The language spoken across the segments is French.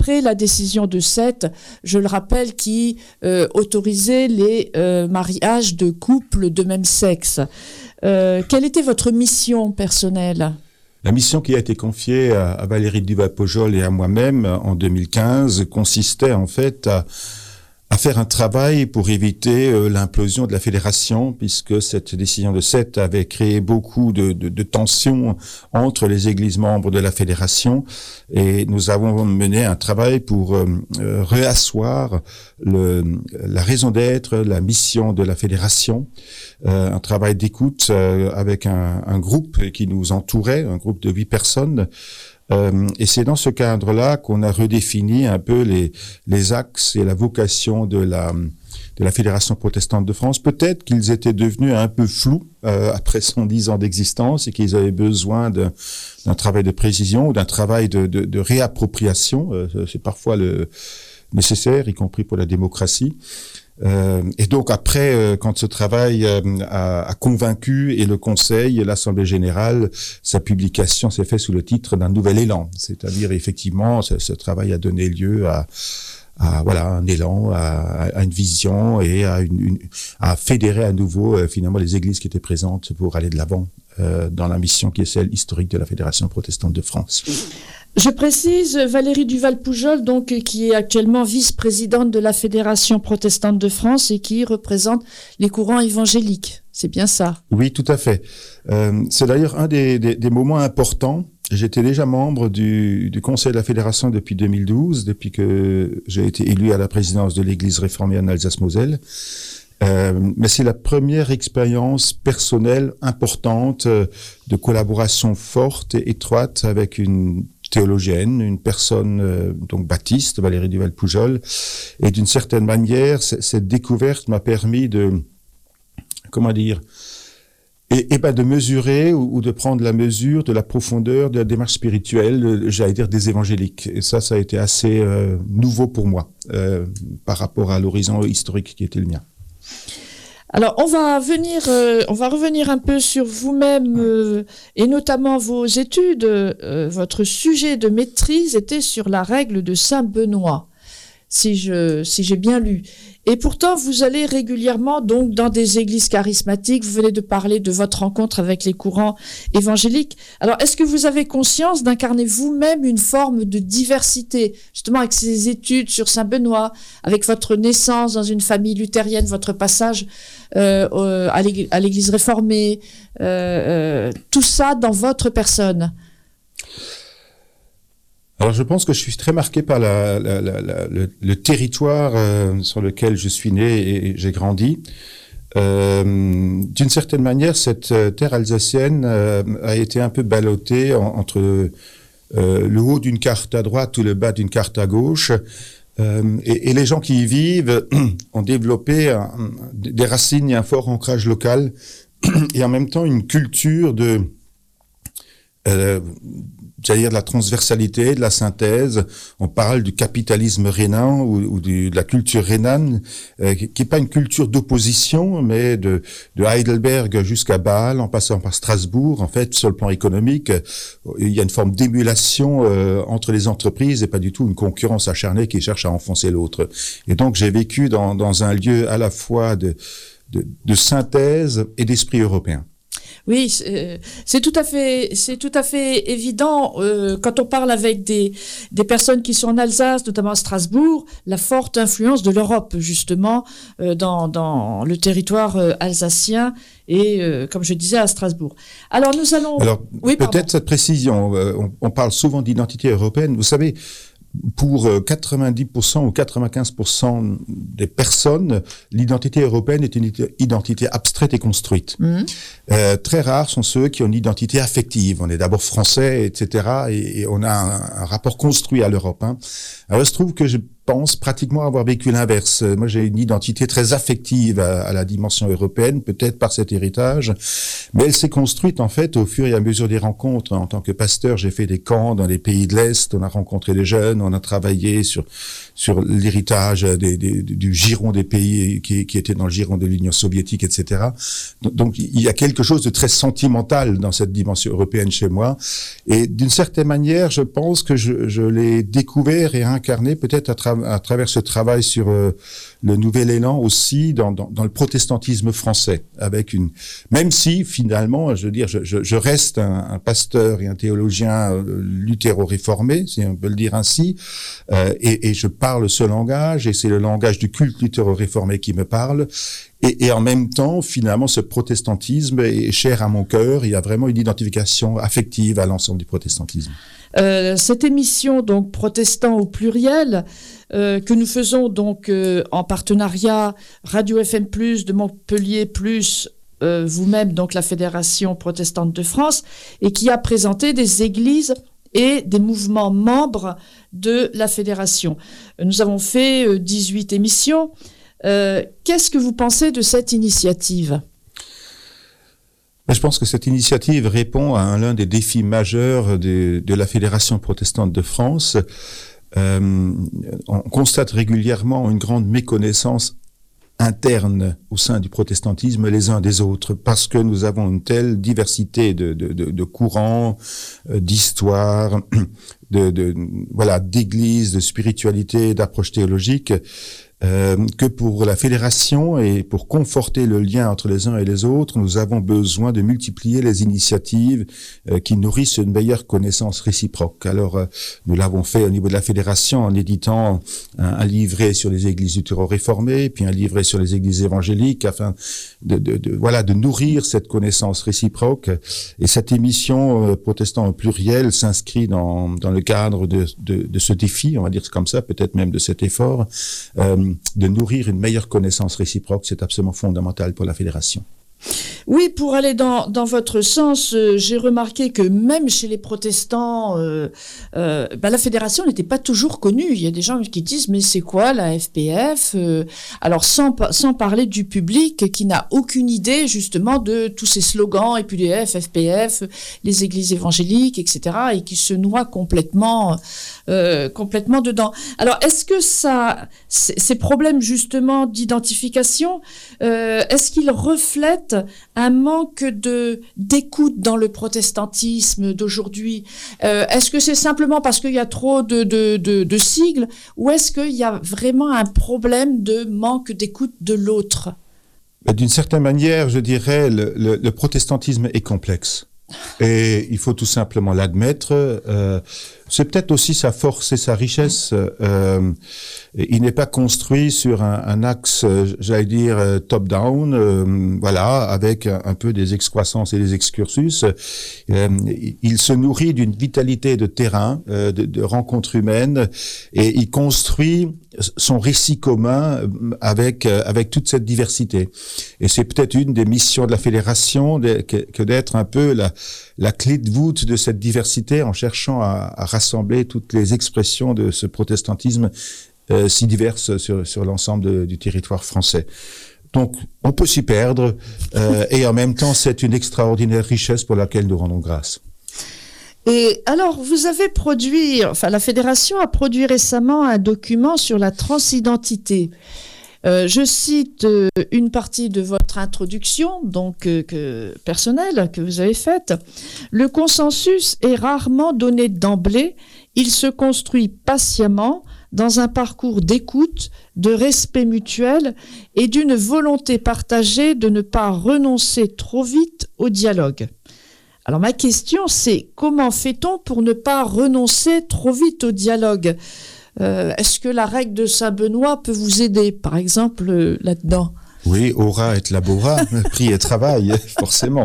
après la décision de Sète, je le rappelle, qui autorisait les mariages de couples de même sexe. Quelle était votre mission personnelle ? La mission qui a été confiée à Valérie Duval-Pujol et à moi-même en 2015 consistait en fait à faire un travail pour éviter l'implosion de la fédération, puisque cette décision de Sète avait créé beaucoup de tensions entre les églises membres de la fédération, et nous avons mené un travail pour réasseoir la raison d'être, la mission de la fédération, un travail d'écoute avec un groupe qui nous entourait, un groupe de 8 personnes. Et c'est dans ce cadre-là qu'on a redéfini un peu les axes et la vocation de la Fédération protestante de France. Peut-être qu'ils étaient devenus un peu flous après 110 ans d'existence et qu'ils avaient besoin d'un travail de précision ou d'un travail de réappropriation. C'est parfois nécessaire, y compris pour la démocratie. Et donc après, quand ce travail a convaincu et le Conseil et l'Assemblée générale, sa publication s'est faite sous le titre d'un nouvel élan. C'est-à-dire effectivement, ce travail a donné lieu à un élan, à une vision et à fédérer à nouveau finalement les églises qui étaient présentes pour aller de l'avant dans la mission qui est celle historique de la Fédération protestante de France. Je précise, Valérie Duval-Pujol, donc, qui est actuellement vice-présidente de la Fédération protestante de France et qui représente les courants évangéliques. C'est bien ça? Oui, tout à fait. C'est d'ailleurs un des moments importants. J'étais déjà membre du Conseil de la Fédération depuis 2012, depuis que j'ai été élu à la présidence de l'Église réformée en Alsace-Moselle. Mais c'est la première expérience personnelle importante de collaboration forte et étroite avec une théologienne, une personne donc baptiste, Valérie Duval-Pujol, et d'une certaine manière, cette découverte m'a permis de mesurer ou de prendre la mesure de la profondeur de la démarche spirituelle, j'allais dire des évangéliques. Et ça a été assez nouveau pour moi par rapport à l'horizon historique qui était le mien. Alors, on va revenir un peu sur vous-même et notamment vos études. Votre sujet de maîtrise était sur la règle de Saint Benoît, si j'ai bien lu. Et pourtant, vous allez régulièrement donc dans des églises charismatiques. Vous venez de parler de votre rencontre avec les courants évangéliques. Alors, est-ce que vous avez conscience d'incarner vous-même une forme de diversité, justement avec ces études sur Saint Benoît, avec votre naissance dans une famille luthérienne, votre passage à l'église réformée, tout ça dans votre personne? Alors je pense que je suis très marqué par le territoire sur lequel je suis né et j'ai grandi. D'une certaine manière, cette terre alsacienne a été un peu ballottée entre le haut d'une carte à droite ou le bas d'une carte à gauche. Et les gens qui y vivent ont développé des racines et un fort ancrage local et en même temps une culture j'allais dire de la transversalité, de la synthèse. On parle du capitalisme rhénan ou de la culture rhénane, qui est pas une culture d'opposition, mais de Heidelberg jusqu'à Bâle, en passant par Strasbourg. En fait, sur le plan économique, il y a une forme d'émulation entre les entreprises et pas du tout une concurrence acharnée qui cherche à enfoncer l'autre. Et donc, j'ai vécu dans un lieu à la fois de synthèse et d'esprit européen. Oui, c'est tout à fait évident quand on parle avec des personnes qui sont en Alsace, notamment à Strasbourg, la forte influence de l'Europe justement dans le territoire alsacien et comme je disais à Strasbourg. Alors nous allons. Alors oui, peut-être cette précision. On parle souvent d'identité européenne. Vous savez. Pour 90% ou 95% des personnes, l'identité européenne est une identité abstraite et construite. Très rares sont ceux qui ont une identité affective. On est d'abord français, etc. Et on a un rapport construit à l'Europe. Alors, il se trouve que je pense pratiquement avoir vécu l'inverse. Moi, j'ai une identité très affective à la dimension européenne, peut-être par cet héritage, mais elle s'est construite en fait au fur et à mesure des rencontres. En tant que pasteur, j'ai fait des camps dans les pays de l'Est, on a rencontré des jeunes, on a travaillé sur l'héritage du giron des pays qui étaient dans le giron de l'Union soviétique, etc. Donc, il y a quelque chose de très sentimental dans cette dimension européenne chez moi. Et d'une certaine manière, je pense que je l'ai découvert et incarné peut-être à travers ce travail sur le nouvel élan aussi dans le protestantisme français, même si finalement, je veux dire, je reste un pasteur et un théologien luthéro-réformé, si on peut le dire ainsi, et je parle ce langage, et c'est le langage du culte luthéro-réformé qui me parle. Et en même temps, finalement, ce protestantisme est cher à mon cœur. Il y a vraiment une identification affective à l'ensemble du protestantisme. Cette émission, donc protestant au pluriel, que nous faisons donc en partenariat Radio FM+, de Montpellier+, vous-même, donc la Fédération protestante de France, et qui a présenté des églises et des mouvements membres de la fédération. Nous avons fait 18 émissions. Qu'est-ce que vous pensez de cette initiative ? Je pense que cette initiative répond à l'un des défis majeurs de la Fédération protestante de France. On constate régulièrement une grande méconnaissance interne au sein du protestantisme les uns des autres, parce que nous avons une telle diversité de courants, d'histoires, d'églises, de spiritualité, d'approches théologiques, que pour la fédération et pour conforter le lien entre les uns et les autres, nous avons besoin de multiplier les initiatives qui nourrissent une meilleure connaissance réciproque. Alors, nous l'avons fait au niveau de la fédération en éditant un livret sur les églises luthéro-réformées, puis un livret sur les églises évangéliques, afin de nourrir cette connaissance réciproque. Et cette émission Protestant au pluriel s'inscrit dans le cadre de ce défi, on va dire comme ça, peut-être même de cet effort, de nourrir une meilleure connaissance réciproque. C'est absolument fondamental pour la fédération. Oui, pour aller dans votre sens, j'ai remarqué que même chez les protestants, la fédération n'était pas toujours connue. Il y a des gens qui disent mais c'est quoi la FPF ? Alors sans parler du public qui n'a aucune idée justement de tous ces slogans EPUDF, FPF, les églises évangéliques, etc. et qui se noient complètement dedans. Alors est-ce que ces problèmes justement d'identification, est-ce qu'ils reflètent un manque d'écoute dans le protestantisme d'aujourd'hui? Est-ce que c'est simplement parce qu'il y a trop de sigles, ou est-ce qu'il y a vraiment un problème de manque d'écoute de l'autre? D'une certaine manière, je dirais, le protestantisme est complexe. Et il faut tout simplement l'admettre. C'est peut-être aussi sa force et sa richesse. Il n'est pas construit sur un axe, j'allais dire, top-down, avec un peu des excroissances et des excursus. Il se nourrit d'une vitalité de terrain, de rencontres humaines, et il construit son récit commun avec toute cette diversité. Et c'est peut-être une des missions de la fédération que d'être un peu la clé de voûte de cette diversité, en cherchant à rassembler toutes les expressions de ce protestantisme si diverses sur l'ensemble du territoire français. Donc, on peut s'y perdre, et en même temps, c'est une extraordinaire richesse pour laquelle nous rendons grâce. Et alors, la fédération a produit récemment un document sur la transidentité. Je cite une partie de votre introduction, donc personnelle, que vous avez faite. Le consensus est rarement donné d'emblée. Il se construit patiemment dans un parcours d'écoute, de respect mutuel et d'une volonté partagée de ne pas renoncer trop vite au dialogue. Alors ma question, c'est comment fait-on pour ne pas renoncer trop vite au dialogue ? Est-ce que la règle de Saint-Benoît peut vous aider, par exemple, là-dedans ? Oui, ora et labora, prie et travail, forcément.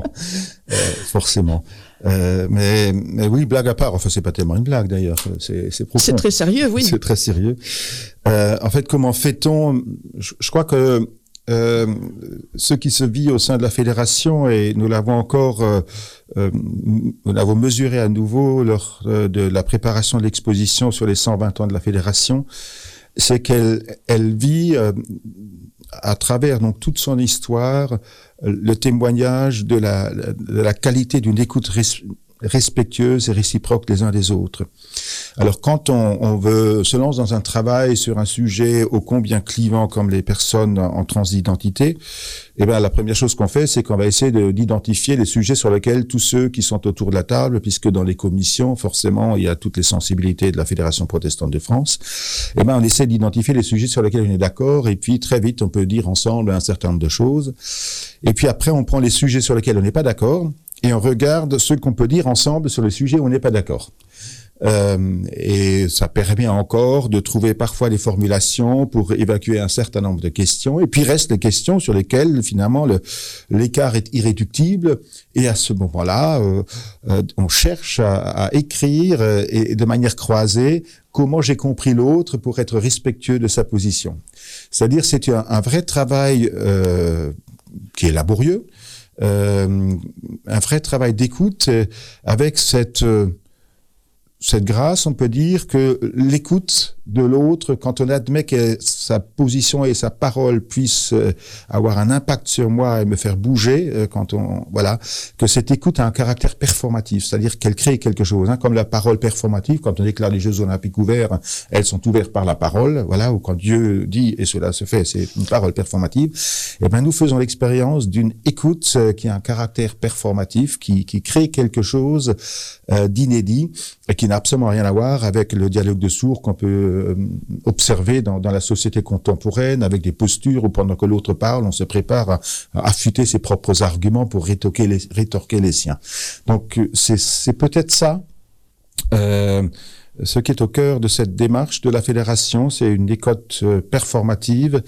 Mais oui, blague à part, enfin c'est pas tellement une blague d'ailleurs, c'est profond. C'est très sérieux, oui. C'est très sérieux. En fait, comment fait-on ? Je crois que ce qui se vit au sein de la fédération, et nous l'avons mesuré à nouveau lors de la préparation de l'exposition sur les 120 ans de la fédération, c'est qu'elle vit à travers donc toute son histoire le témoignage de la qualité d'une écoute respectueuse et réciproque les uns des autres. Alors quand on se lance dans un travail sur un sujet ô combien clivant comme les personnes en transidentité, la première chose qu'on fait, c'est qu'on va essayer d'identifier les sujets sur lesquels tous ceux qui sont autour de la table, puisque dans les commissions, forcément, il y a toutes les sensibilités de la Fédération protestante de France, on essaie d'identifier les sujets sur lesquels on est d'accord, et puis très vite, on peut dire ensemble un certain nombre de choses. Et puis après, on prend les sujets sur lesquels on n'est pas d'accord, et on regarde ce qu'on peut dire ensemble sur les sujets où on n'est pas d'accord. Et ça permet encore de trouver parfois des formulations pour évacuer un certain nombre de questions. Et puis restent les questions sur lesquelles finalement l'écart est irréductible. Et à ce moment-là, on cherche à écrire et de manière croisée comment j'ai compris l'autre pour être respectueux de sa position. C'est-à-dire c'est un vrai travail qui est laborieux. Un vrai travail d'écoute avec cette grâce, on peut dire que l'écoute de l'autre, quand on admet que sa position et sa parole puissent avoir un impact sur moi et me faire bouger, que cette écoute a un caractère performatif, c'est-à-dire qu'elle crée quelque chose, comme la parole performative, quand on déclare les Jeux Olympiques ouverts, elles sont ouvertes par la parole, ou quand Dieu dit et cela se fait, c'est une parole performative. Nous faisons l'expérience d'une écoute qui a un caractère performatif, qui crée quelque chose d'inédit et qui n'a absolument rien à voir avec le dialogue de sourds qu'on peut observer dans la société contemporaine, avec des postures où pendant que l'autre parle, on se prépare à affûter ses propres arguments pour rétorquer les siens. Donc c'est peut-être ça ce qui est au cœur de cette démarche de la Fédération, c'est une écoute performative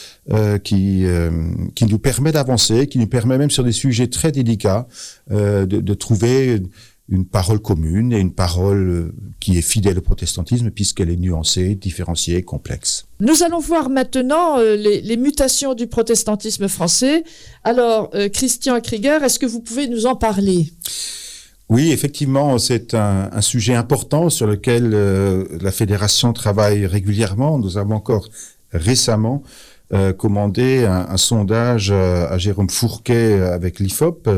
qui nous permet d'avancer, qui nous permet même sur des sujets très délicats de trouver une parole commune et une parole qui est fidèle au protestantisme puisqu'elle est nuancée, différenciée, complexe. Nous allons voir maintenant les mutations du protestantisme français. Alors, Christian Krieger, est-ce que vous pouvez nous en parler ? Oui, effectivement, c'est un sujet important sur lequel la Fédération travaille régulièrement. Nous avons encore récemment commandé un sondage à Jérôme Fourquet avec l'IFOP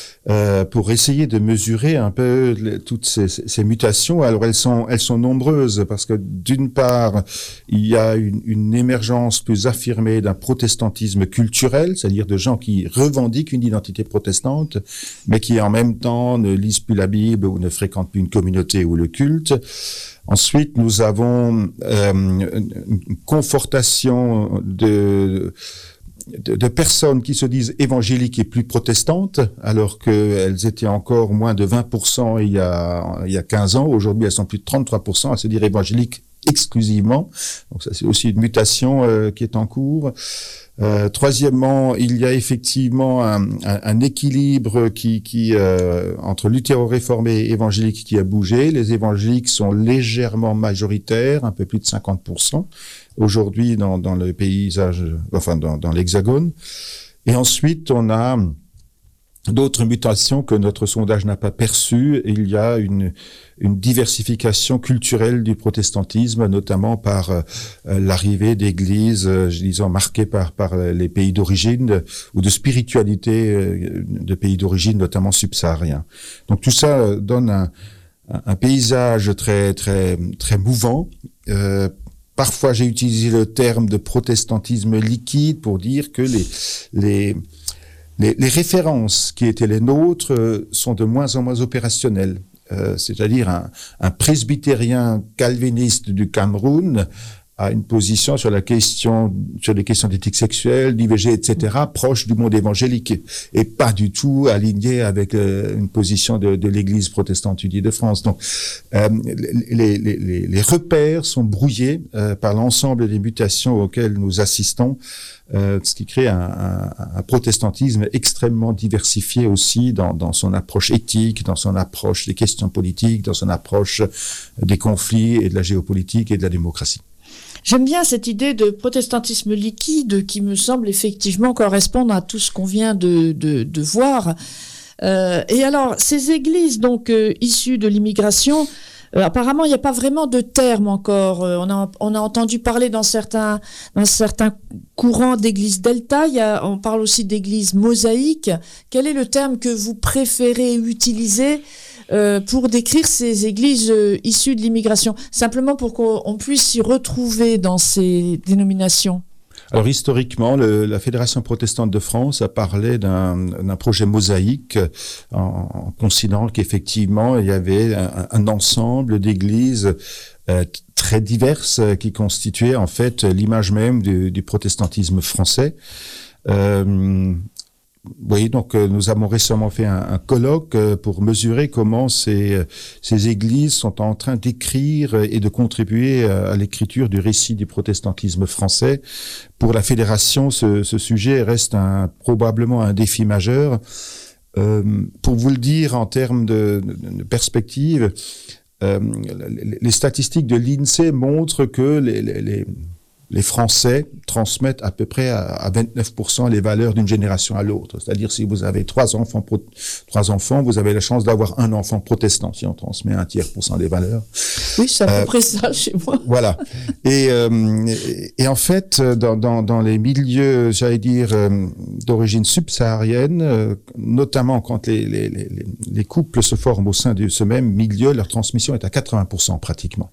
pour essayer de mesurer un peu toutes ces mutations. Alors elles sont nombreuses parce que d'une part il y a une émergence plus affirmée d'un protestantisme culturel, c'est-à-dire de gens qui revendiquent une identité protestante mais qui en même temps ne lisent plus la Bible ou ne fréquentent plus une communauté ou le culte. Ensuite, nous avons une confortation de personnes qui se disent évangéliques et plus protestantes, alors qu'elles étaient encore moins de 20% il y a 15 ans. Aujourd'hui, elles sont plus de 33% à se dire évangéliques exclusivement. Donc ça, c'est aussi une mutation qui est en cours. Troisièmement, il y a effectivement un équilibre qui entre luthéro-réformé et évangélique qui a bougé. Les évangéliques sont légèrement majoritaires, un peu plus de 50% aujourd'hui dans le paysage, dans l'Hexagone. Et ensuite, on a d'autres mutations que notre sondage n'a pas perçues. Il y a une diversification culturelle du protestantisme, notamment par l'arrivée d'églises, disons, marquées par les pays d'origine ou de spiritualité de pays d'origine, notamment subsahariens. Donc tout ça donne un paysage très très très mouvant. Parfois, j'ai utilisé le terme de protestantisme liquide pour dire que les références qui étaient les nôtres sont de moins en moins opérationnelles. C'est-à-dire un presbytérien calviniste du Cameroun a une position sur les questions d'éthique sexuelle, d'IVG, etc., proche du monde évangélique et pas du tout aligné avec une position de l'Église protestante unie de France. Donc, les repères sont brouillés par l'ensemble des mutations auxquelles nous assistons, ce qui crée un protestantisme extrêmement diversifié aussi dans son approche éthique, dans son approche des questions politiques, dans son approche des conflits et de la géopolitique et de la démocratie. J'aime bien cette idée de protestantisme liquide qui me semble effectivement correspondre à tout ce qu'on vient de voir. Et alors, ces églises donc issues de l'immigration apparemment, il n'y a pas vraiment de terme encore. On a entendu parler dans certains courants d'église delta. On parle aussi d'église mosaïque. Quel est le terme que vous préférez utiliser pour décrire ces églises issues de l'immigration? Simplement pour qu'on puisse s'y retrouver dans ces dénominations. Alors historiquement, la Fédération protestante de France a parlé d'un projet mosaïque en considérant qu'effectivement il y avait un ensemble d'églises très diverses qui constituaient en fait l'image même du protestantisme français. Oui, donc nous avons récemment fait un colloque pour mesurer comment ces églises sont en train d'écrire et de contribuer à l'écriture du récit du protestantisme français. Pour la fédération, ce sujet reste probablement un défi majeur. Pour vous le dire en termes de perspective, les statistiques de l'INSEE montrent que les Français transmettent à peu près à 29% les valeurs d'une génération à l'autre. C'est-à-dire, si vous avez trois enfants, vous avez la chance d'avoir un enfant protestant, si on transmet 1/3% des valeurs. Oui, c'est à peu près ça chez moi. Voilà. Et en fait, dans les milieux, j'allais dire, d'origine subsaharienne, notamment quand les couples se forment au sein de ce même milieu, leur transmission est à 80% pratiquement.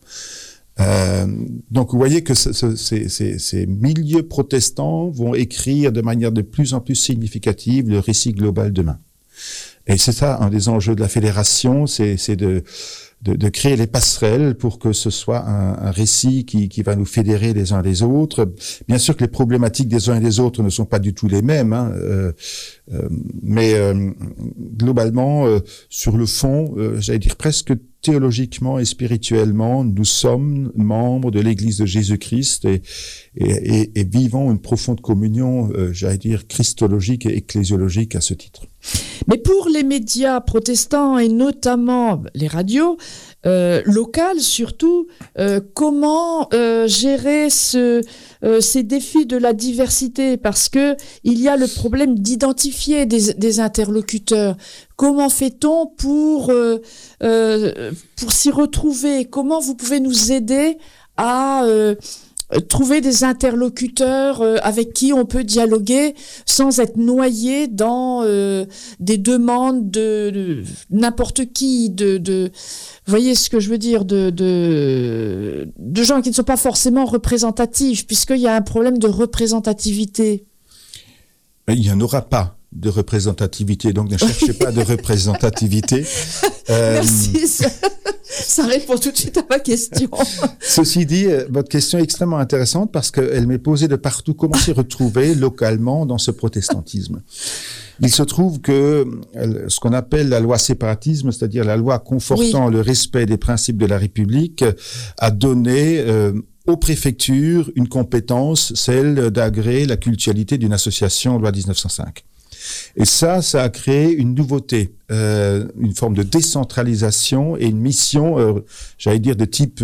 Donc vous voyez que ces milieux protestants vont écrire de manière de plus en plus significative le récit global demain. Et c'est ça un des enjeux de la fédération, c'est de créer les passerelles pour que ce soit un récit qui va nous fédérer les uns les autres. Bien sûr que les problématiques des uns et des autres ne sont pas du tout les mêmes, hein, mais globalement, sur le fond, j'allais dire presque théologiquement et spirituellement, nous sommes membres de l'Église de Jésus-Christ et vivons une profonde communion, j'allais dire, christologique et ecclésiologique à ce titre. Mais pour les médias protestants et notamment les radios locales surtout, comment gérer ces défis de la diversité? Parce que il y a le problème d'identifier des interlocuteurs. Comment fait-on pour s'y retrouver? Comment vous pouvez nous aider à trouver des interlocuteurs avec qui on peut dialoguer sans être noyé dans des demandes de n'importe qui, vous voyez ce que je veux dire, de gens qui ne sont pas forcément représentatifs, puisqu'il y a un problème de représentativité. Il n'y en aura pas de représentativité, donc ne cherchez pas de représentativité. Merci, ça répond tout de suite à ma question. Ceci dit, votre question est extrêmement intéressante parce qu'elle m'est posée de partout. Comment s'y retrouver localement dans ce protestantisme? Il se trouve que ce qu'on appelle la loi séparatisme, c'est-à-dire la loi confortant le respect des principes de la République, a donné aux préfectures une compétence, celle d'agréer la cultualité d'une association, loi 1905. Et ça a créé une nouveauté, une forme de décentralisation et une mission, j'allais dire de type,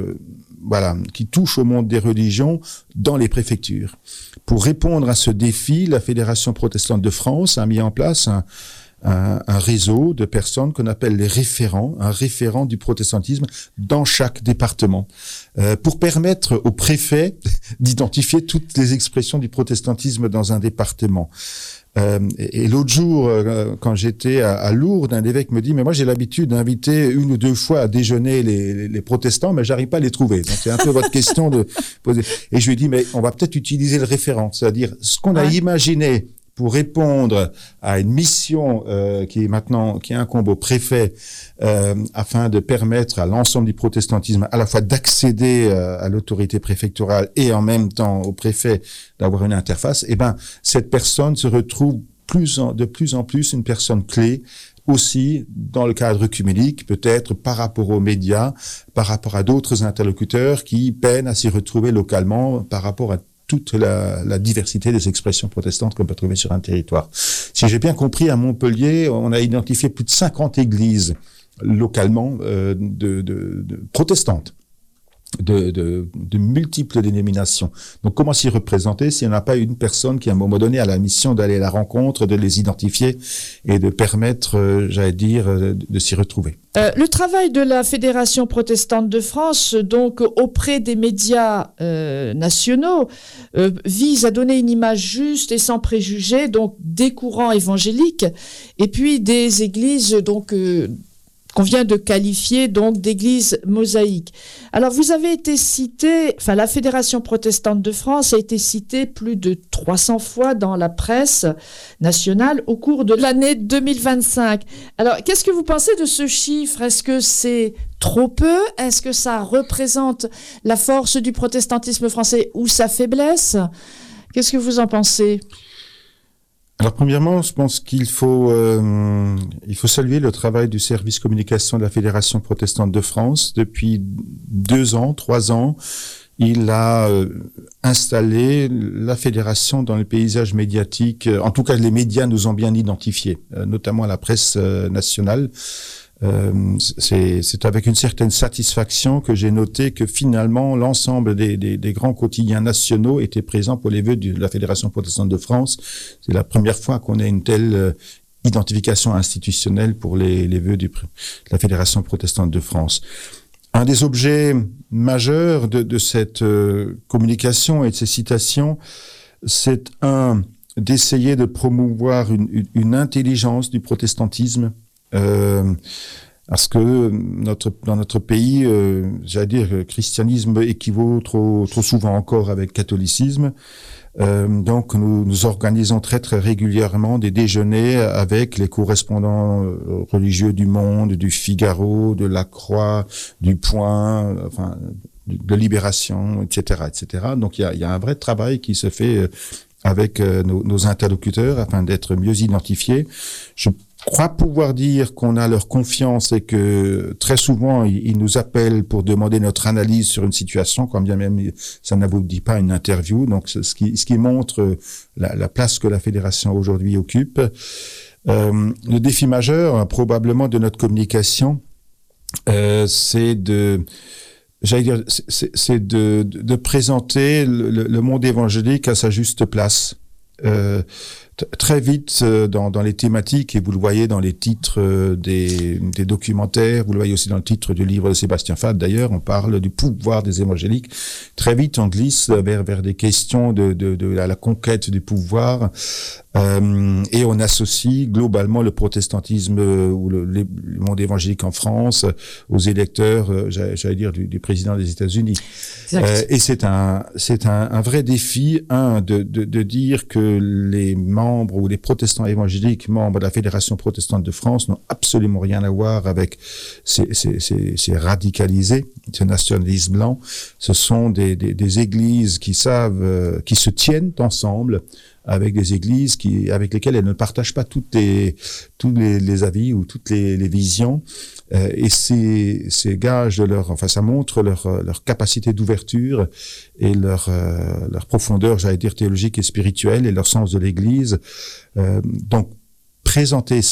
qui touche au monde des religions dans les préfectures. Pour répondre à ce défi, la Fédération protestante de France a mis en place un réseau de personnes qu'on appelle les référents, un référent du protestantisme dans chaque département, pour permettre aux préfets d'identifier toutes les expressions du protestantisme dans un département. Et l'autre jour, quand j'étais à Lourdes, un évêque me dit, mais moi j'ai l'habitude d'inviter 1 ou 2 fois à déjeuner les protestants, mais j'arrive pas à les trouver. Donc c'est un peu votre question de poser. Et je lui ai dit, mais on va peut-être utiliser le référent, c'est-à-dire ce qu'on a imaginé pour répondre à une mission qui incombe au préfet afin de permettre à l'ensemble du protestantisme à la fois d'accéder à l'autorité préfectorale et en même temps au préfet d'avoir une interface, cette personne se retrouve de plus en plus une personne clé aussi dans le cadre œcuménique, peut-être par rapport aux médias, par rapport à d'autres interlocuteurs qui peinent à s'y retrouver localement par rapport à toute la diversité des expressions protestantes qu'on peut trouver sur un territoire. Si j'ai bien compris, à Montpellier, on a identifié plus de 50 églises localement de protestantes. de multiples dénominations. Donc, comment s'y représenter s'il n'y en a pas une personne qui, à un moment donné, a la mission d'aller à la rencontre, de les identifier et de permettre, de s'y retrouver. Le travail de la Fédération protestante de France, donc auprès des médias nationaux, vise à donner une image juste et sans préjugés, donc des courants évangéliques, et puis des églises donc qu'on vient de qualifier donc d'église mosaïque. Alors vous avez été cité, la Fédération protestante de France a été citée plus de 300 fois dans la presse nationale au cours de l'année 2025. Alors qu'est-ce que vous pensez de ce chiffre? Est-ce que c'est trop peu? Est-ce que ça représente la force du protestantisme français ou sa faiblesse? Qu'est-ce que vous en pensez? Alors, premièrement, je pense qu'il faut saluer le travail du service communication de la Fédération protestante de France. Depuis 2 ans, 3 ans, il a installé la fédération dans le paysage médiatique. En tout cas, les médias nous ont bien identifiés, notamment la presse nationale. C'est avec une certaine satisfaction que j'ai noté que finalement l'ensemble des grands quotidiens nationaux étaient présents pour les vœux de la Fédération protestante de France. C'est la première fois qu'on a une telle identification institutionnelle pour les vœux de la Fédération protestante de France. Un des objets majeurs de cette communication et de ces citations, c'est d'essayer de promouvoir une intelligence du protestantisme. Parce que dans notre pays, christianisme équivaut trop souvent encore avec catholicisme. Donc nous organisons très très régulièrement des déjeuners avec les correspondants religieux du Monde, du Figaro, de la Croix, du Point, de Libération, etc., etc. Donc il y a un vrai travail qui se fait avec nos interlocuteurs afin d'être mieux identifiés. Je crois pouvoir dire qu'on a leur confiance et que très souvent ils nous appellent pour demander notre analyse sur une situation, quand bien même ça n'aboutit pas à une interview. Donc ce qui montre la place que la fédération aujourd'hui occupe. Le défi majeur probablement de notre communication, c'est de présenter le monde évangélique à sa juste place. Très vite dans les thématiques, et vous le voyez dans les titres des documentaires, vous le voyez aussi dans le titre du livre de Sébastien Fath d'ailleurs, on parle du pouvoir des évangéliques. Très vite on glisse vers des questions de la conquête du pouvoir, et on associe globalement le protestantisme ou le monde évangélique en France aux électeurs, du président des États-Unis. Et c'est un vrai défi, de dire que les membres ou les protestants évangéliques, membres de la Fédération protestante de France, n'ont absolument rien à voir avec ces radicalisés, ce nationalisme blanc. Ce sont des églises qui se tiennent ensemble avec des églises avec lesquelles elles ne partagent pas tous les avis ou toutes les visions. Et c'est gage de ça montre leur capacité d'ouverture et leur profondeur, théologique et spirituelle, et leur sens de l'Église. Donc, présenter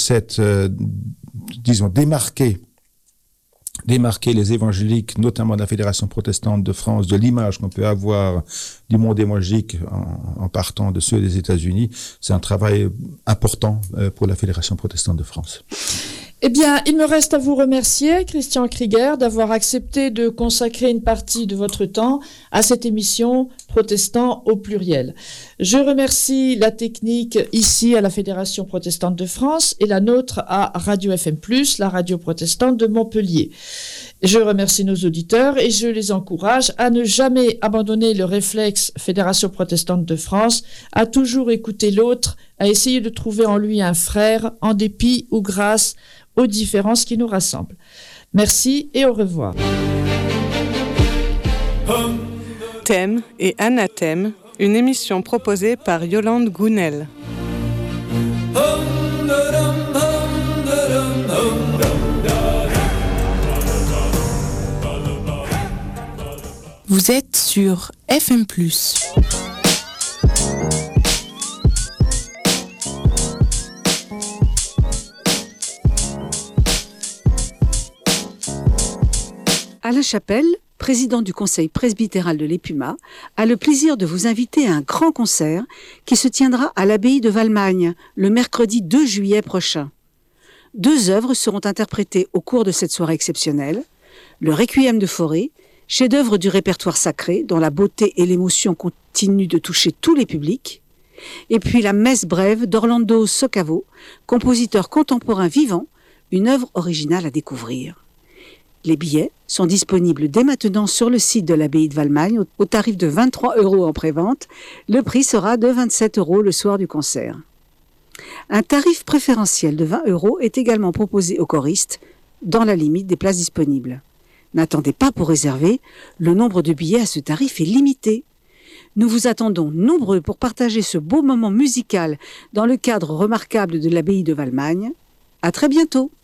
démarquer les évangéliques, notamment de la Fédération protestante de France, de l'image qu'on peut avoir du monde évangélique en partant de ceux des États-Unis, c'est un travail important pour la Fédération protestante de France. Eh bien, il me reste à vous remercier, Christian Krieger, d'avoir accepté de consacrer une partie de votre temps à cette émission Protestants au pluriel. Je remercie la technique ici à la Fédération protestante de France et la nôtre à Radio FM+, la radio protestante de Montpellier. Je remercie nos auditeurs et je les encourage à ne jamais abandonner le réflexe Fédération protestante de France, à toujours écouter l'autre, à essayer de trouver en lui un frère, en dépit ou grâce aux différences qui nous rassemblent. Merci et au revoir. Thème et anathème, une émission proposée par Yolande Gounel. Vous êtes sur FM+. À la chapelle, président du conseil presbytéral de l'Épuma, a le plaisir de vous inviter à un grand concert qui se tiendra à l'abbaye de Valmagne le mercredi 2 juillet prochain. 2 œuvres seront interprétées au cours de cette soirée exceptionnelle. Le Requiem de Fauré, chef-d'œuvre du répertoire sacré dont la beauté et l'émotion continuent de toucher tous les publics. Et puis la Messe brève d'Orlando Socavo, compositeur contemporain vivant, une œuvre originale à découvrir. Les billets sont disponibles dès maintenant sur le site de l'abbaye de Valmagne au tarif de 23 € en prévente. Le prix sera de 27 € le soir du concert. Un tarif préférentiel de 20 € est également proposé aux choristes dans la limite des places disponibles. N'attendez pas pour réserver, le nombre de billets à ce tarif est limité. Nous vous attendons nombreux pour partager ce beau moment musical dans le cadre remarquable de l'abbaye de Valmagne. À très bientôt!